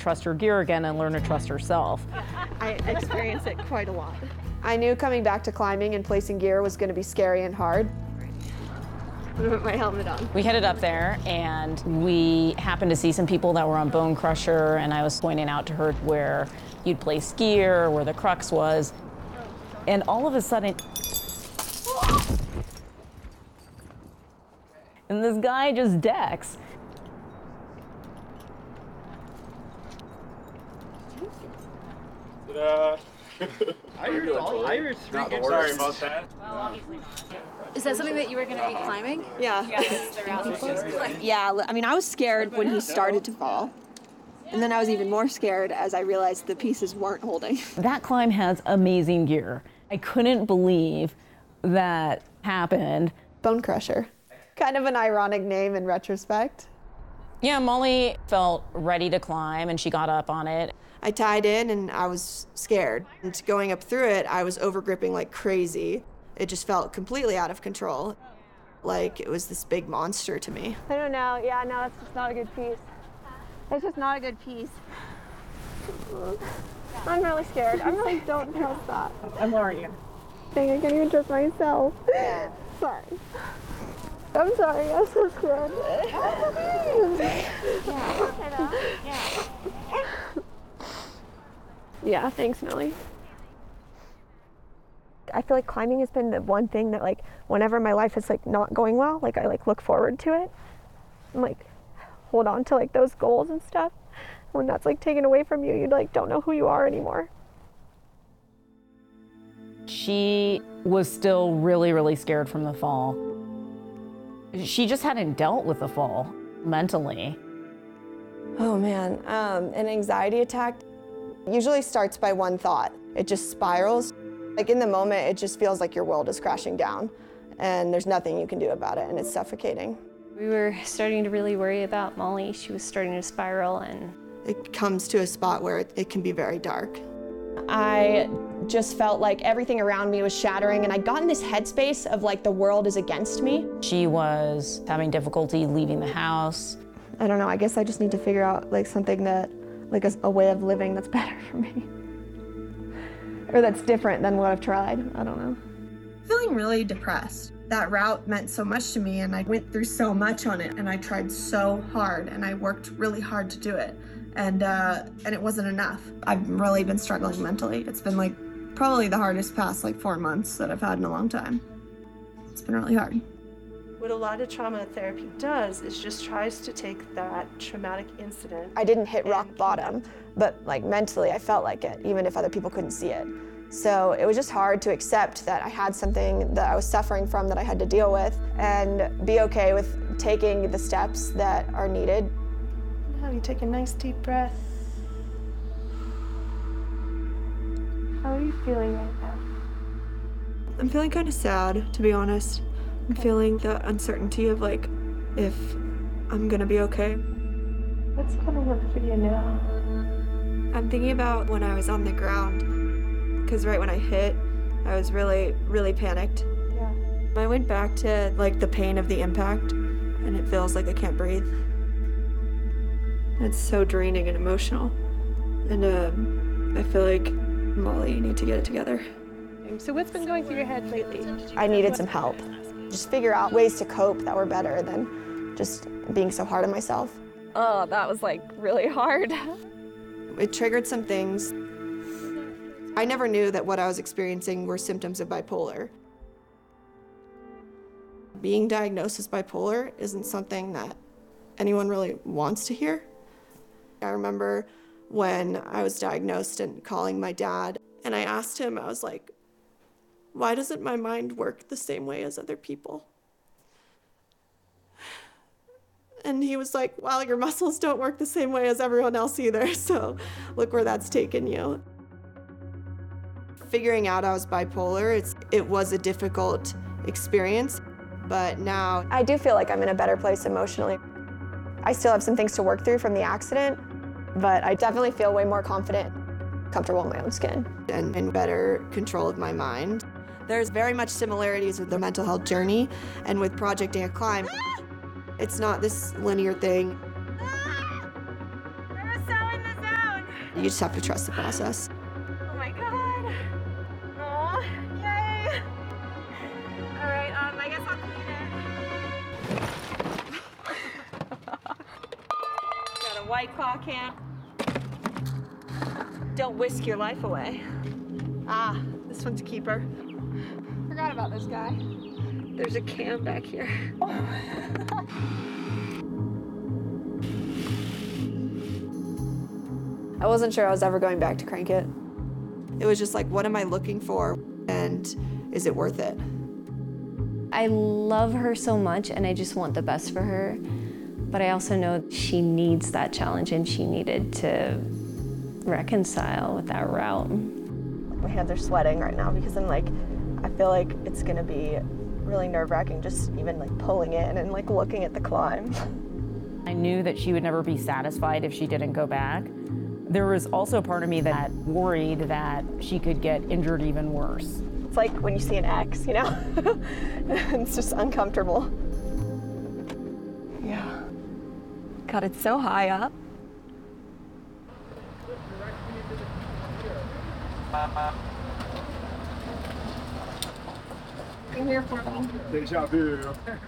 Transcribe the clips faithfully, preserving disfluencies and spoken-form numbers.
trust her gear again and learn to trust herself. I experience it quite a lot. I knew coming back to climbing and placing gear was going to be scary and hard. I'm gonna put my helmet on. We headed up there and we happened to see some people that were on Bone Crusher, and I was pointing out to her where you'd place gear, where the crux was. And all of a sudden, and this guy just decks. Ta-da! I heard all Irish. Sorry about that. Is that something that you were going to be climbing? Yeah. Yeah, I mean, I was scared when he started to fall. And then I was even more scared as I realized the pieces weren't holding. That climb has amazing gear. I couldn't believe that happened. Bone Crusher. Kind of an ironic name in retrospect. Yeah, Molly felt ready to climb and she got up on it. I tied in and I was scared. And going up through it, I was overgripping like crazy. It just felt completely out of control. Like it was this big monster to me. I don't know. Yeah, no, that's just not a good piece. It's just not a good piece. I'm really scared. I'm really don't trust that. I'm worried. Dang, I can't even trust myself. Sorry. I'm sorry, I'm so scared. Yeah, thanks, Millie. I feel like climbing has been the one thing that, like, whenever my life is like not going well, like I like look forward to it. And like hold on to like those goals and stuff. When that's like taken away from you, you like don't know who you are anymore. She was still really, really scared from the fall. She just hadn't dealt with the fall mentally. Oh man, um, an anxiety attack usually starts by one thought. It just spirals. Like in the moment, it just feels like your world is crashing down and there's nothing you can do about it and it's suffocating. We were starting to really worry about Molly. She was starting to spiral and it comes to a spot where it, it can be very dark. I just felt like everything around me was shattering and I got in this headspace of like the world is against me. She was having difficulty leaving the house. I don't know, I guess I just need to figure out like something that, like a, a way of living that's better for me. Or that's different than what I've tried, I don't know. Feeling really depressed. That route meant so much to me and I went through so much on it and I tried so hard and I worked really hard to do it. And uh, and it wasn't enough. I've really been struggling mentally. It's been like probably the hardest past like four months that I've had in a long time. It's been really hard. What a lot of trauma therapy does is just tries to take that traumatic incident. I didn't hit rock bottom, but like mentally I felt like it, even if other people couldn't see it. So it was just hard to accept that I had something that I was suffering from that I had to deal with and be okay with taking the steps that are needed. Now you take a nice deep breath. How are you feeling right now? I'm feeling kind of sad, to be honest. I'm feeling the uncertainty of like, if I'm gonna be okay. What's gonna work for you now? I'm thinking about when I was on the ground, because right when I hit, I was really, really panicked. Yeah. I went back to like the pain of the impact, and it feels like I can't breathe. It's so draining and emotional. And um, I feel like, Molly, you need to get it together. So what's been going through your head lately? I needed some help. Just figure out ways to cope that were better than just being so hard on myself. Oh, that was like really hard. It triggered some things. I never knew that what I was experiencing were symptoms of bipolar. Being diagnosed as bipolar isn't something that anyone really wants to hear. I remember when I was diagnosed and calling my dad, and I asked him, I was like, why doesn't my mind work the same way as other people? And he was like, well, your muscles don't work the same way as everyone else either, so look where that's taken you. Figuring out I was bipolar, it's, it was a difficult experience, but now I do feel like I'm in a better place emotionally. I still have some things to work through from the accident, but I definitely feel way more confident, comfortable in my own skin, and in better control of my mind. There's very much similarities with the mental health journey and with Project A Climb. It's not this linear thing. We're sewing this out! You just have to trust the process. Oh my God. Oh, yay. All right, um, I guess I'll clean it. Got a White Claw can. Don't whisk your life away. Ah, this one's a keeper. Forgot about this guy. There's a can back here. I wasn't sure I was ever going back to crank it. It was just like, what am I looking for? And is it worth it? I love her so much and I just want the best for her. But I also know she needs that challenge and she needed to reconcile with that route. My hands are sweating right now because I'm like, I feel like it's gonna be really nerve-wracking just even like pulling in and like looking at the climb. I knew that she would never be satisfied if she didn't go back. There was also a part of me that worried that she could get injured even worse. It's like when you see an X, you know? It's just uncomfortable. Yeah. God, it's so high up. Come here for me. Deja vu.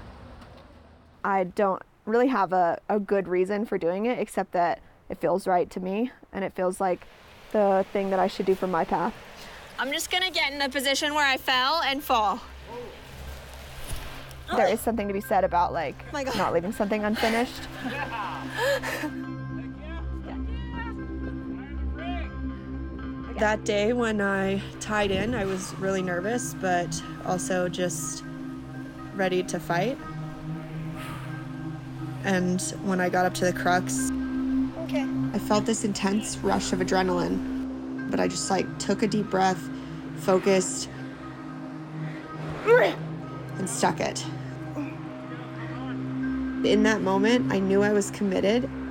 I don't really have a, a good reason for doing it except that it feels right to me and it feels like the thing that I should do for my path. I'm just gonna get in a position where I fell and fall. There is something to be said about like my God. not leaving something unfinished. That day when I tied in, I was really nervous, but also just ready to fight. And when I got up to the crux, Okay. I felt this intense rush of adrenaline, but I just like took a deep breath, focused, and stuck it. In that moment, I knew I was committed